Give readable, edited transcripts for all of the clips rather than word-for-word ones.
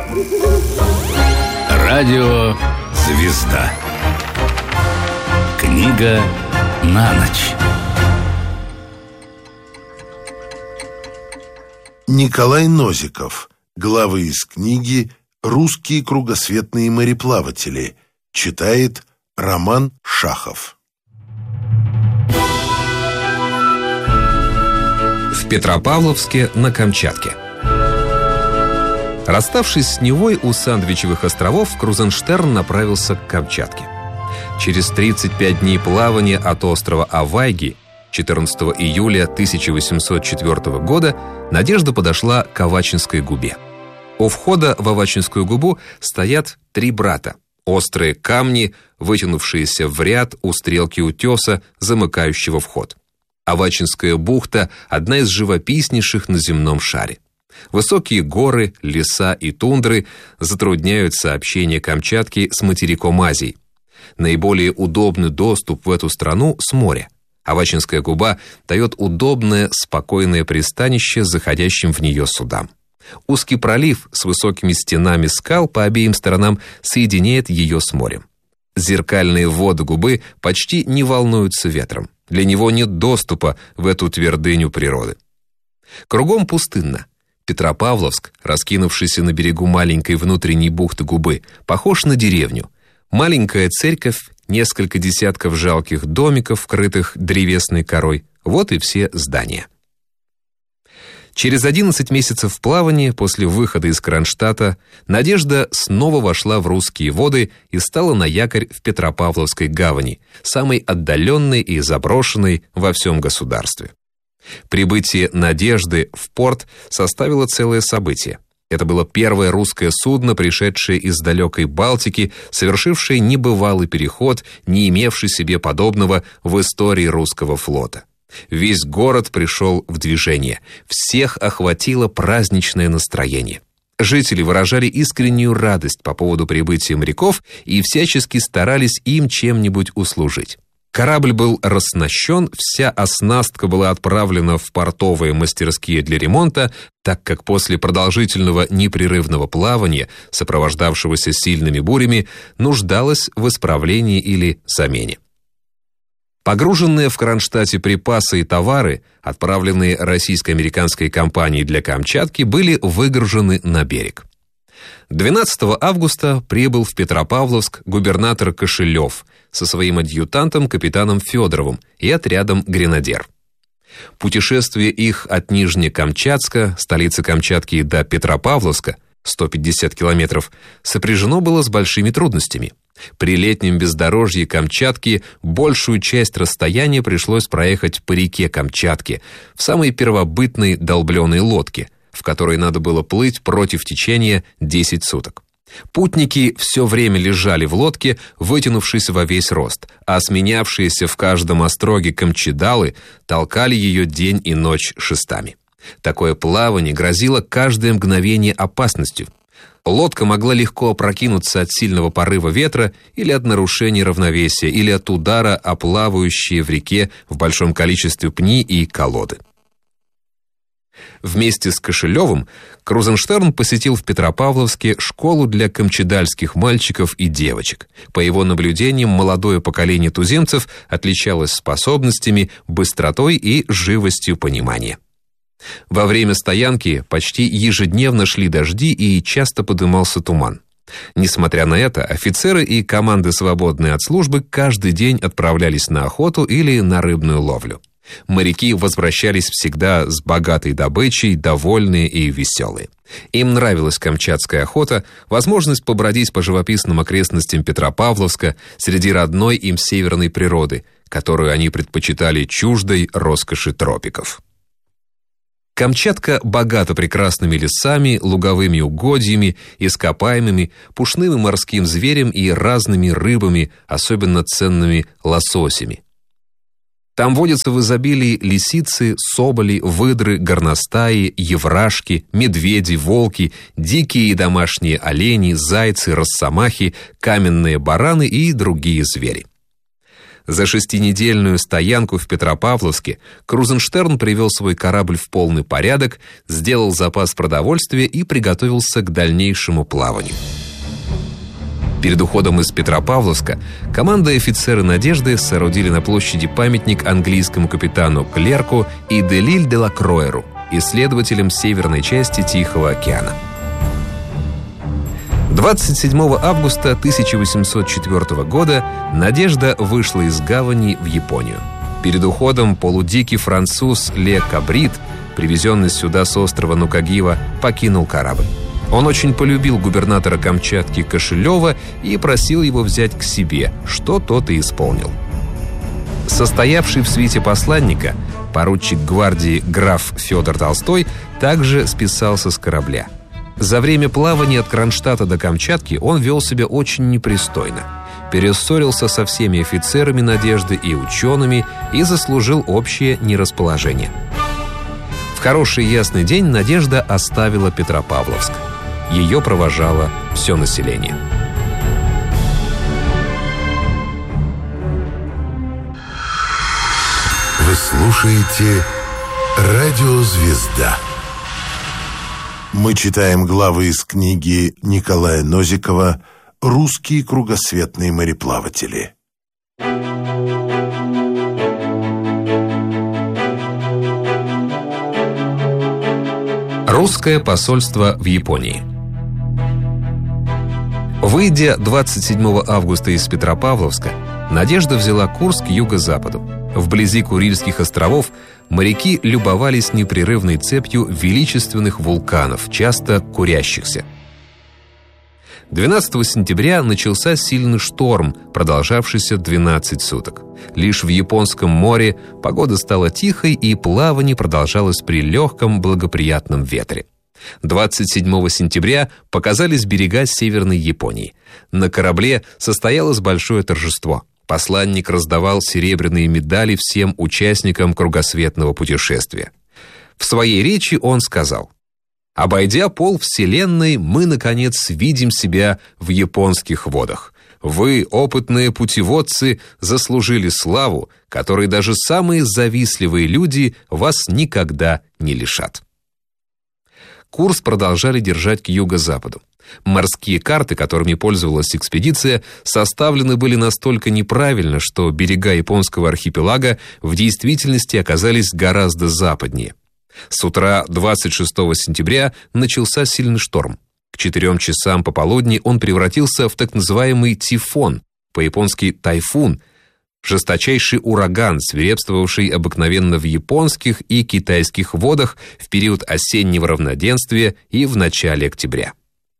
Радио «Звезда». Книга на ночь. Николай Нозиков. Главы из книги «Русские кругосветные мореплаватели». Читает Роман Шахов. В Петропавловске на Камчатке. Расставшись с Невой у Сандвичевых островов, Крузенштерн направился к Камчатке. Через 35 дней плавания от острова Авайги 14 июля 1804 года Надежда подошла к Авачинской губе. У входа в Авачинскую губу стоят 3 брата. Острые камни, вытянувшиеся в ряд у стрелки утеса, замыкающего вход. Авачинская бухта – одна из живописнейших на земном шаре. Высокие горы, леса и тундры затрудняют сообщение Камчатки с материком Азии. Наиболее удобный доступ в эту страну с моря. Авачинская губа дает удобное, спокойное пристанище заходящим в нее судам. Узкий пролив с высокими стенами скал по обеим сторонам соединяет ее с морем. Зеркальные воды губы почти не волнуются ветром. Для него нет доступа в эту твердыню природы. Кругом пустынно. Петропавловск, раскинувшийся на берегу маленькой внутренней бухты губы, похож на деревню. Маленькая церковь, несколько десятков жалких домиков, крытых древесной корой. Вот и все здания. Через 11 месяцев плавания после выхода из Кронштадта Надежда снова вошла в русские воды и стала на якорь в Петропавловской гавани, самой отдаленной и заброшенной во всем государстве. Прибытие Надежды в порт составило целое событие. Это было первое русское судно, пришедшее из далекой Балтики, совершившее небывалый переход, не имевший себе подобного в истории русского флота. Весь город пришел в движение. Всех охватило праздничное настроение. Жители выражали искреннюю радость по поводу прибытия моряков и всячески старались им чем-нибудь услужить. Корабль был раснащен, вся оснастка была отправлена в портовые мастерские для ремонта, так как после продолжительного непрерывного плавания, сопровождавшегося сильными бурями, нуждалась в исправлении или замене. Погруженные в Кронштадте припасы и товары, отправленные российско-американской компанией для Камчатки, были выгружены на берег. 12 августа прибыл в Петропавловск губернатор Кошелев со своим адъютантом капитаном Федоровым и отрядом гренадер. Путешествие их от Нижнекамчатска, столицы Камчатки, до Петропавловска, 150 километров, сопряжено было с большими трудностями. При летнем бездорожье Камчатки большую часть расстояния пришлось проехать по реке Камчатки в самой первобытной долбленой лодке, в которой надо было плыть против течения 10 суток. Путники все время лежали в лодке, вытянувшись во весь рост, а сменявшиеся в каждом остроге камчедалы толкали ее день и ночь шестами. Такое плавание грозило каждое мгновение опасностью. Лодка могла легко опрокинуться от сильного порыва ветра или от нарушения равновесия, или от удара о плавающие в реке в большом количестве пни и колоды. Вместе с Кошелевым Крузенштерн посетил в Петропавловске школу для камчедальских мальчиков и девочек. По его наблюдениям, молодое поколение туземцев отличалось способностями, быстротой и живостью понимания. Во время стоянки почти ежедневно шли дожди и часто подымался туман. Несмотря на это, офицеры и команды, свободные от службы, каждый день отправлялись на охоту или на рыбную ловлю. Моряки возвращались всегда с богатой добычей, довольные и веселые. Им нравилась камчатская охота, возможность побродить по живописным окрестностям Петропавловска среди родной им северной природы, которую они предпочитали чуждой роскоши тропиков. Камчатка богата прекрасными лесами, луговыми угодьями, ископаемыми, пушным и морским зверем и разными рыбами, особенно ценными лососями. Там водятся в изобилии лисицы, соболи, выдры, горностаи, еврашки, медведи, волки, дикие и домашние олени, зайцы, росомахи, каменные бараны и другие звери. За 6-недельную стоянку в Петропавловске Крузенштерн привел свой корабль в полный порядок, сделал запас продовольствия и приготовился к дальнейшему плаванию. Перед уходом из Петропавловска команда и офицеры «Надежды» соорудили на площади памятник английскому капитану Клерку и Делиль де ла Кроеру, исследователям северной части Тихого океана. 27 августа 1804 года «Надежда» вышла из гавани в Японию. Перед уходом полудикий француз Ле Кабрит, привезенный сюда с острова Нукагива, покинул корабль. Он очень полюбил губернатора Камчатки Кошелева и просил его взять к себе, что тот и исполнил. Состоявший в свите посланника, поручик гвардии граф Федор Толстой, также списался с корабля. За время плавания от Кронштадта до Камчатки он вел себя очень непристойно. Перессорился со всеми офицерами «Надежды» и учеными и заслужил общее нерасположение. В хороший ясный день «Надежда» оставила Петропавловск. Ее провожало все население. Вы слушаете «Радио Звезда». Мы читаем главы из книги Николая Нозикова «Русские кругосветные мореплаватели». Русское посольство в Японии. Выйдя 27 августа из Петропавловска, «Надежда» взяла курс к юго-западу. Вблизи Курильских островов моряки любовались непрерывной цепью величественных вулканов, часто курящихся. 12 сентября начался сильный шторм, продолжавшийся 12 суток. Лишь в Японском море погода стала тихой, и плавание продолжалось при легком благоприятном ветре. 27 сентября показались берега Северной Японии. На корабле состоялось большое торжество. Посланник раздавал серебряные медали всем участникам кругосветного путешествия. В своей речи он сказал: «Обойдя пол Вселенной, мы, наконец, видим себя в японских водах. Вы, опытные путеводцы, заслужили славу, которой даже самые завистливые люди вас никогда не лишат». Курс продолжали держать к юго-западу. Морские карты, которыми пользовалась экспедиция, составлены были настолько неправильно, что берега японского архипелага в действительности оказались гораздо западнее. С утра 26 сентября начался сильный шторм. К 4 часам пополудни он превратился в так называемый тифон, по-японски тайфун, жесточайший ураган, свирепствовавший обыкновенно в японских и китайских водах в период осеннего равноденствия и в начале октября.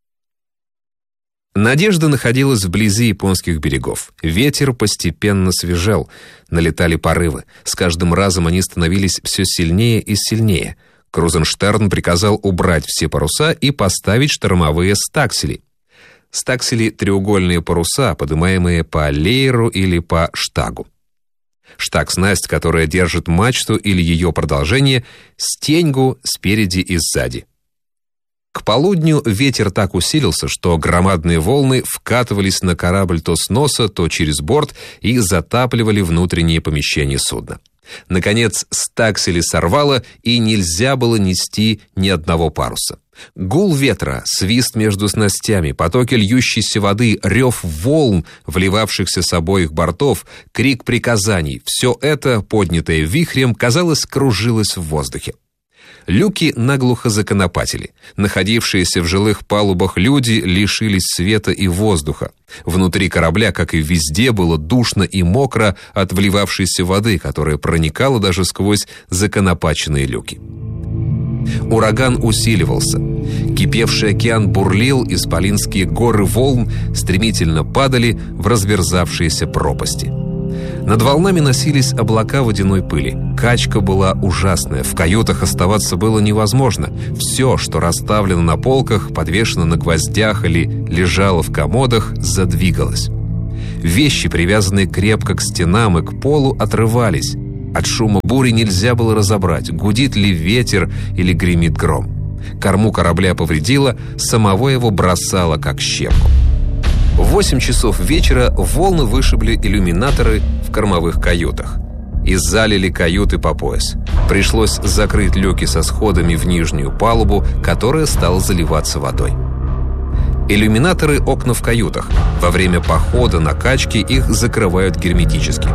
«Надежда» находилась вблизи японских берегов. Ветер постепенно свежел, налетали порывы. С каждым разом они становились все сильнее и сильнее. Крузенштерн приказал убрать все паруса и поставить штормовые стаксели. Стаксели — треугольные паруса, поднимаемые по лееру или по штагу. Штаг-снасть, которая держит мачту или ее продолжение, стеньгу спереди и сзади. К полудню ветер так усилился, что громадные волны вкатывались на корабль то с носа, то через борт и затапливали внутренние помещения судна. Наконец, стаксели сорвало, и нельзя было нести ни одного паруса. Гул ветра, свист между снастями, потоки льющейся воды, рев волн, вливавшихся с обоих бортов, крик приказаний — все это, поднятое вихрем, казалось, кружилось в воздухе. Люки наглухо законопатили. Находившиеся в жилых палубах люди лишились света и воздуха. Внутри корабля, как и везде, было душно и мокро от вливавшейся воды, которая проникала даже сквозь законопаченные люки. Ураган усиливался. Кипевший океан бурлил, исполинские горы волн стремительно падали в разверзавшиеся пропасти. Над волнами носились облака водяной пыли. Качка была ужасная, в каютах оставаться было невозможно. Все, что расставлено на полках, подвешено на гвоздях или лежало в комодах, задвигалось. Вещи, привязанные крепко к стенам и к полу, отрывались. От шума бури нельзя было разобрать, гудит ли ветер или гремит гром. Корму корабля повредило, самого его бросало как щепку. В 8 часов вечера волны вышибли иллюминаторы в кормовых каютах и залили каюты по пояс. Пришлось закрыть люки со сходами в нижнюю палубу, которая стала заливаться водой. Иллюминаторы — окна в каютах. Во время похода на качке их закрывают герметически.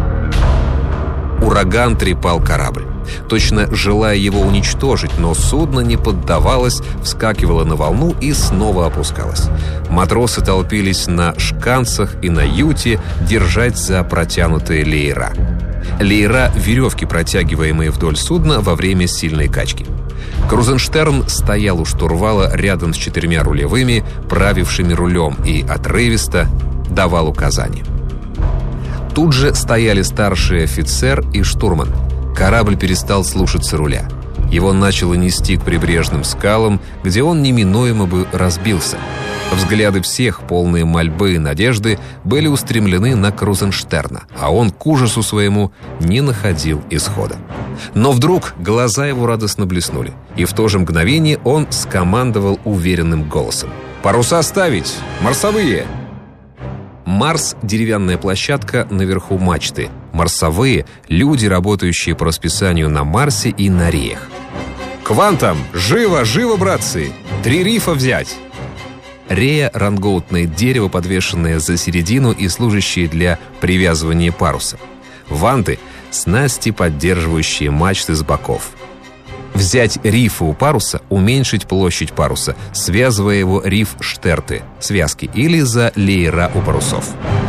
Ураган трепал корабль, точно желая его уничтожить, но судно не поддавалось, вскакивало на волну и снова опускалось. Матросы толпились на шканцах и на юте держать за протянутые леера. Леера — веревки, протягиваемые вдоль судна во время сильной качки. Крузенштерн стоял у штурвала рядом с 4 рулевыми, правившими рулем, и отрывисто давал указания. Тут же стояли старший офицер и штурман. Корабль перестал слушаться руля. Его начало нести к прибрежным скалам, где он неминуемо бы разбился. Взгляды всех, полные мольбы и надежды, были устремлены на Крузенштерна, а он, к ужасу своему, не находил исхода. Но вдруг глаза его радостно блеснули, и в то же мгновение он скомандовал уверенным голосом: «Паруса ставить! Марсовые!» Марс — деревянная площадка наверху мачты. Марсовые — люди, работающие по расписанию на Марсе и на реях. «К вантам! Живо, живо, братцы! 3 рифа взять!» Рея — рангоутное дерево, подвешенное за середину и служащее для привязывания паруса. Ванты — снасти, поддерживающие мачты с боков. Взять рифы у паруса — уменьшить площадь паруса, связывая его риф-штерты, связки, или за леера у парусов.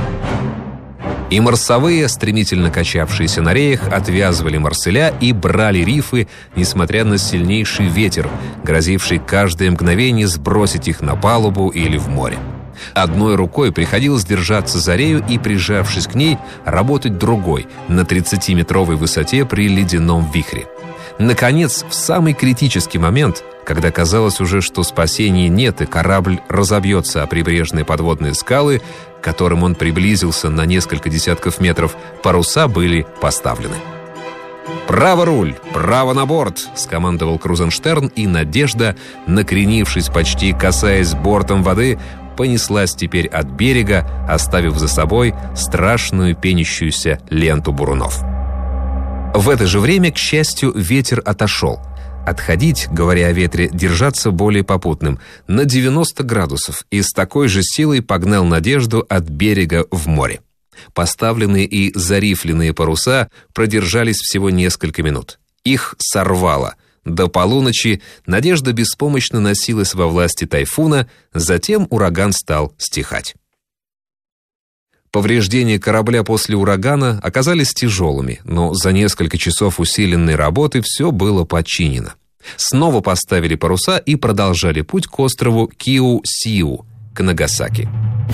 И марсовые, стремительно качавшиеся на реях, отвязывали марселя и брали рифы, несмотря на сильнейший ветер, грозивший каждое мгновение сбросить их на палубу или в море. Одной рукой приходилось держаться за рею и, прижавшись к ней, работать другой, на 30-метровой высоте при ледяном вихре. Наконец, в самый критический момент, когда казалось уже, что спасения нет и корабль разобьется о прибрежные подводные скалы, к которым он приблизился на несколько десятков метров, паруса были поставлены. «Право руль! Право на борт!» — скомандовал Крузенштерн, и «Надежда», накренившись, почти касаясь бортом воды, понеслась теперь от берега, оставив за собой страшную пенящуюся ленту бурунов. В это же время, к счастью, ветер отошел. Отходить, говоря о ветре, держаться более попутным, на 90 градусов, и с такой же силой погнал «Надежду» от берега в море. Поставленные и зарифленные паруса продержались всего несколько минут. Их сорвало. До полуночи «Надежда» беспомощно носилась во власти тайфуна, затем ураган стал стихать. Повреждения корабля после урагана оказались тяжелыми, но за несколько часов усиленной работы все было починено. Снова поставили паруса и продолжали путь к острову Киу-Сиу, к Нагасаки.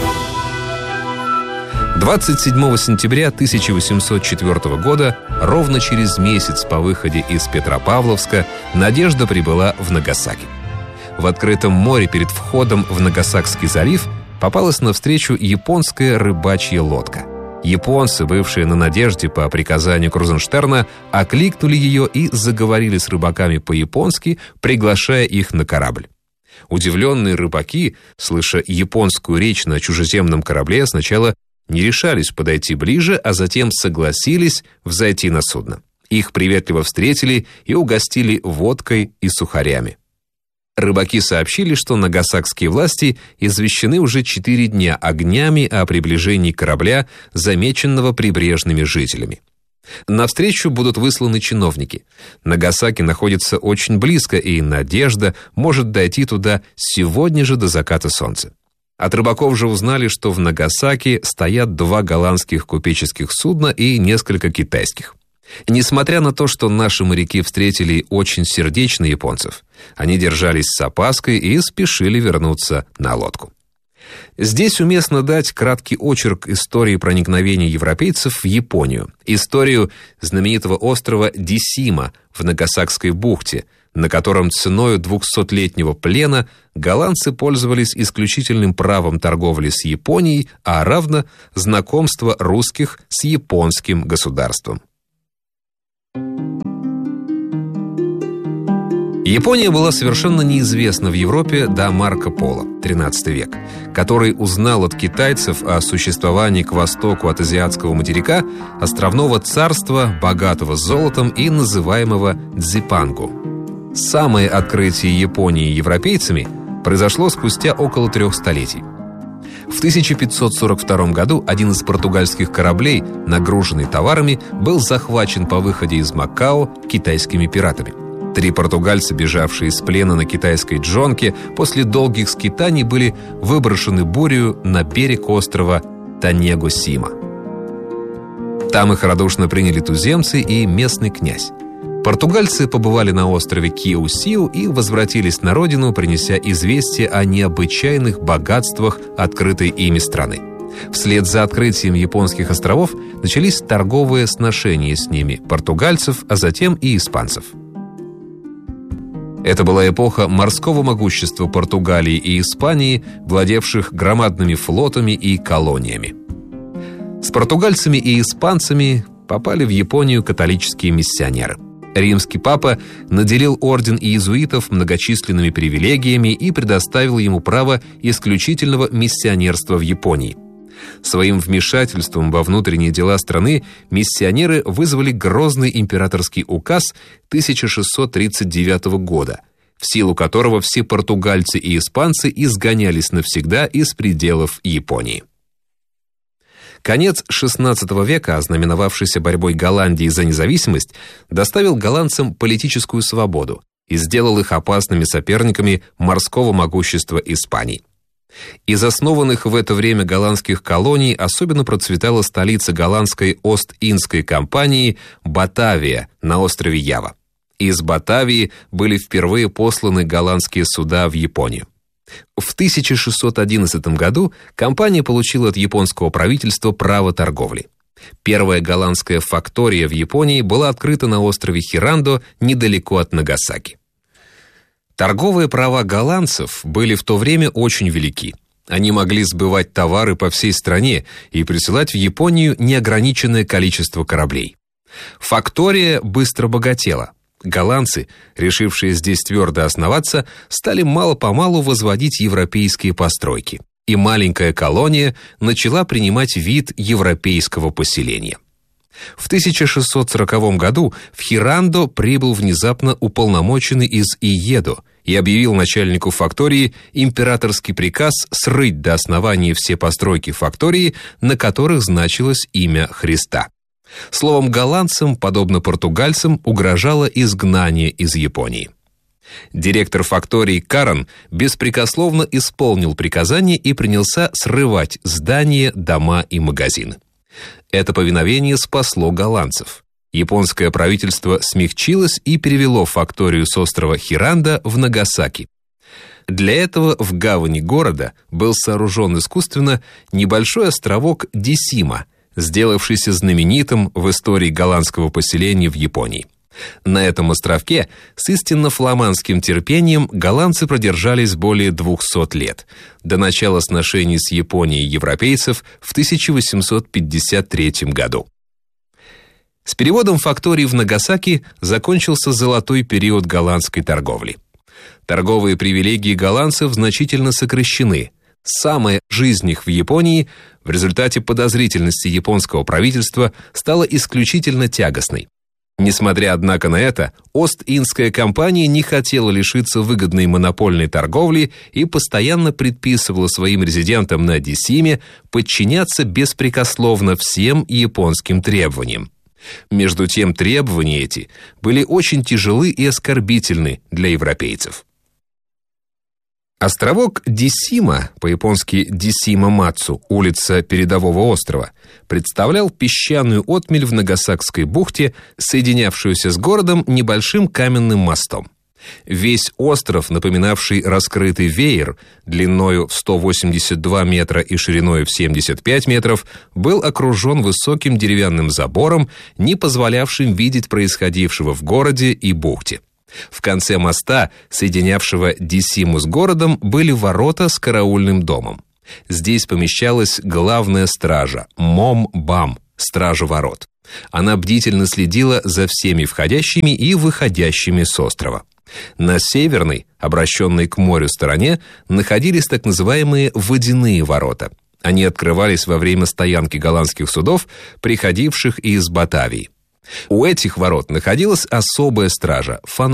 27 сентября 1804 года, ровно через месяц по выходе из Петропавловска, «Надежда» прибыла в Нагасаки. В открытом море перед входом в Нагасакский залив попалась навстречу японская рыбачья лодка. Японцы, бывшие на «Надежде» по приказанию Крузенштерна, окликнули ее и заговорили с рыбаками по-японски, приглашая их на корабль. Удивленные рыбаки, слыша японскую речь на чужеземном корабле, сначала не решались подойти ближе, а затем согласились взойти на судно. Их приветливо встретили и угостили водкой и сухарями. Рыбаки сообщили, что нагасакские власти извещены уже 4 дня огнями о приближении корабля, замеченного прибрежными жителями. Навстречу будут высланы чиновники. Нагасаки находится очень близко, и «Надежда» может дойти туда сегодня же до заката солнца. От рыбаков же узнали, что в Нагасаки стоят 2 голландских купеческих судна и несколько китайских. Несмотря на то, что наши моряки встретили очень сердечно японцев, они держались с опаской и спешили вернуться на лодку. Здесь уместно дать краткий очерк истории проникновения европейцев в Японию, историю знаменитого острова Дисима в Нагасакской бухте, на котором ценою 200-летнего плена голландцы пользовались исключительным правом торговли с Японией, а равно знакомства русских с японским государством. Япония была совершенно неизвестна в Европе до Марко Поло, XIII век, который узнал от китайцев о существовании к востоку от азиатского материка островного царства, богатого золотом и называемого Дзипангу. Самое открытие Японии европейцами произошло спустя около 3 столетий. В 1542 году один из португальских кораблей, нагруженный товарами, был захвачен по выходе из Макао китайскими пиратами. 3 португальца, бежавшие из плена на китайской джонке, после долгих скитаний были выброшены бурей на берег острова Танего-Сима. Там их радушно приняли туземцы и местный князь. Португальцы побывали на острове Киу-Сиу и возвратились на родину, принеся известие о необычайных богатствах открытой ими страны. Вслед за открытием японских островов начались торговые сношения с ними португальцев, а затем и испанцев. Это была эпоха морского могущества Португалии и Испании, владевших громадными флотами и колониями. С португальцами и испанцами попали в Японию католические миссионеры. Римский папа наделил орден иезуитов многочисленными привилегиями и предоставил ему право исключительного миссионерства в Японии. Своим вмешательством во внутренние дела страны миссионеры вызвали грозный императорский указ 1639 года, в силу которого все португальцы и испанцы изгонялись навсегда из пределов Японии. Конец XVI века, ознаменовавшийся борьбой Голландии за независимость, доставил голландцам политическую свободу и сделал их опасными соперниками морского могущества Испании. Из основанных в это время голландских колоний особенно процветала столица голландской Ост-Индской компании Батавия на острове Ява. Из Батавии были впервые посланы голландские суда в Японию. В 1611 году компания получила от японского правительства право торговли. Первая голландская фактория в Японии была открыта на острове Хирандо недалеко от Нагасаки. Торговые права голландцев были в то время очень велики. Они могли сбывать товары по всей стране и присылать в Японию неограниченное количество кораблей. Фактория быстро богатела. Голландцы, решившие здесь твердо основаться, стали мало-помалу возводить европейские постройки, и маленькая колония начала принимать вид европейского поселения. В 1640 году в Хирандо прибыл внезапно уполномоченный из Иедо и объявил начальнику фактории императорский приказ срыть до основания все постройки фактории, на которых значилось имя Христа. Словом, голландцам, подобно португальцам, угрожало изгнание из Японии. Директор фактории Карен беспрекословно исполнил приказание и принялся срывать здания, дома и магазины. Это повиновение спасло голландцев. Японское правительство смягчилось и перевело факторию с острова Хирандо в Нагасаки. Для этого в гавани города был сооружен искусственно небольшой островок Дисима, сделавшийся знаменитым в истории голландского поселения в Японии. На этом островке с истинно фламандским терпением голландцы продержались более 200 лет, до начала сношений с Японией европейцев в 1853 году. С переводом фактории в Нагасаки закончился золотой период голландской торговли. Торговые привилегии голландцев значительно сокращены. Самая жизнь их в Японии в результате подозрительности японского правительства стала исключительно тягостной. Несмотря, однако, на это, Ост-Индская компания не хотела лишиться выгодной монопольной торговли и постоянно предписывала своим резидентам на Дисиме подчиняться беспрекословно всем японским требованиям. Между тем, требования эти были очень тяжелы и оскорбительны для европейцев. Островок Дисима, по-японски Дисима-Мацу, улица Передового острова, представлял песчаную отмель в Нагасакской бухте, соединявшуюся с городом небольшим каменным мостом. Весь остров, напоминавший раскрытый веер, длиною в 182 метра и шириной в 75 метров, был окружен высоким деревянным забором, не позволявшим видеть происходившего в городе и бухте. В конце моста, соединявшего Дисиму с городом, были ворота с караульным домом. Здесь помещалась главная стража – Мом-Бам, стража ворот. Она бдительно следила за всеми входящими и выходящими с острова. На северной, обращенной к морю стороне, находились так называемые водяные ворота. Они открывались во время стоянки голландских судов, приходивших из Батавии. У этих ворот находилась особая стража –